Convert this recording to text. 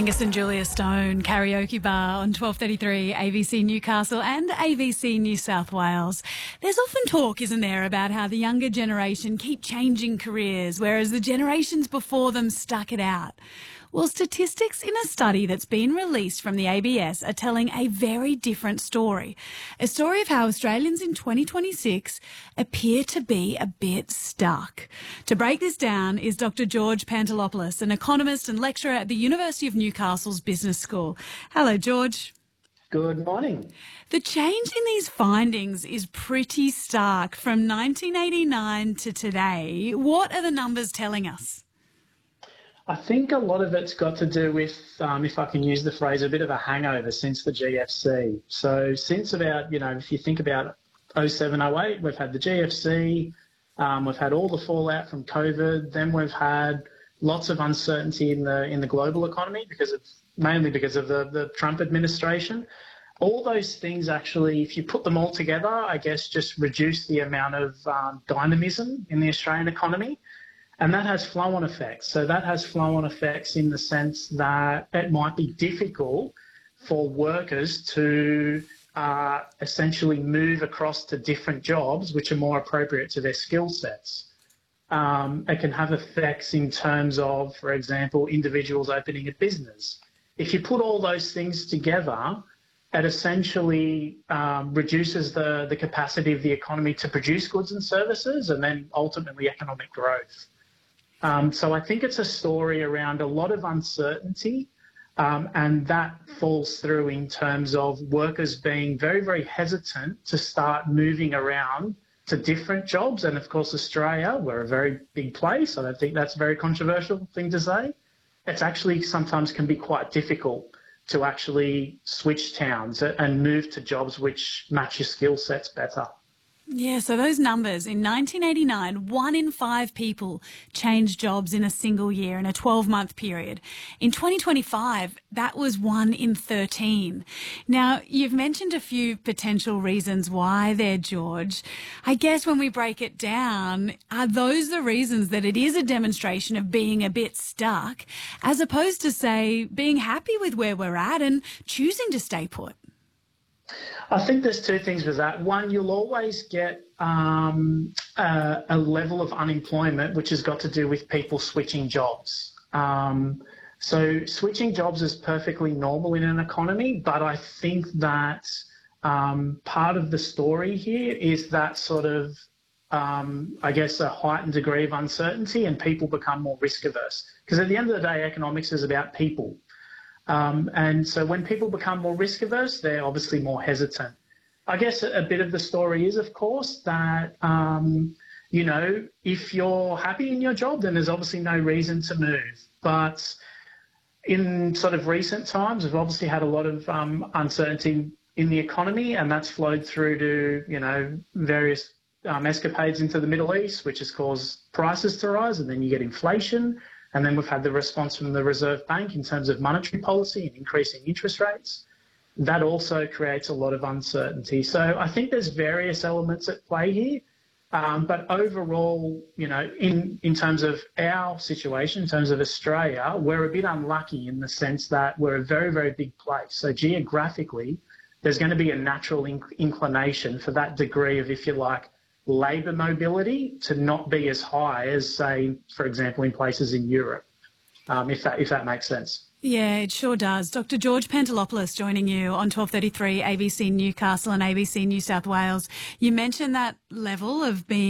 Angus and Julia Stone, Karaoke Bar on 12:33 ABC Newcastle and ABC New South Wales. There's often talk, isn't there, about how the younger generation keep changing careers, whereas the generations before them stuck it out. Well, statistics in a study that's been released from the ABS are telling a very different story. A story of how Australians in 2026 appear to be a bit stuck. To break this down is Dr. George Pantelopoulos, an economist and lecturer at the University of Newcastle's Business School. Hello, George. Good morning. The change in these findings is pretty stark from 1989 to today. What are the numbers telling us? I think a lot of it's got to do with, if I can use the phrase, a bit of a hangover since the GFC. So since about, if you think about 07, 08, we've had the GFC, we've had all the fallout from COVID, then we've had lots of uncertainty in the global economy mainly because of the Trump administration. All those things actually, if you put them all together, I guess just reduce the amount of dynamism in the Australian economy. And that has flow-on effects. So that has flow-on effects in the sense that it might be difficult for workers to essentially move across to different jobs which are more appropriate to their skill sets. It can have effects in terms of, for example, individuals opening a business. If you put all those things together, it essentially reduces the capacity of the economy to produce goods and services and then ultimately economic growth. So I think it's a story around a lot of uncertainty, and that falls through in terms of workers being very, very hesitant to start moving around to different jobs. And of course, Australia, we're a very big place. I don't think that's a very controversial thing to say. It's actually sometimes can be quite difficult to actually switch towns and move to jobs which match your skill sets better. Yeah, so those numbers, in 1989, 1 in 5 people changed jobs in a single year, in a 12-month period. In 2025, that was 1 in 13. Now, you've mentioned a few potential reasons why there, George. I guess when we break it down, are those the reasons that it is a demonstration of being a bit stuck, as opposed to, say, being happy with where we're at and choosing to stay put? I think there's two things with that. One, you'll always get a level of unemployment which has got to do with people switching jobs. So switching jobs is perfectly normal in an economy, but I think that part of the story here is that sort of, I guess, a heightened degree of uncertainty and people become more risk averse. Because at the end of the day, economics is about people. And so when people become more risk averse, they're obviously more hesitant. I guess a bit of the story is, of course, that, if you're happy in your job, then there's obviously no reason to move. But in sort of recent times, we've obviously had a lot of uncertainty in the economy, and that's flowed through to, various escapades into the Middle East, which has caused prices to rise, and then you get inflation. And then we've had the response from the Reserve Bank in terms of monetary policy and increasing interest rates. That also creates a lot of uncertainty. So I think there's various elements at play here. But overall, in terms of our situation, in terms of Australia, we're a bit unlucky in the sense that we're a very, very big place. So geographically, there's going to be a natural inclination for that degree of, if you like, labour mobility to not be as high as, say, for example, in places in Europe, if that makes sense. Yeah, it sure does. Dr. George Pantelopoulos joining you on 12:33 ABC Newcastle and ABC New South Wales. You mentioned that level of being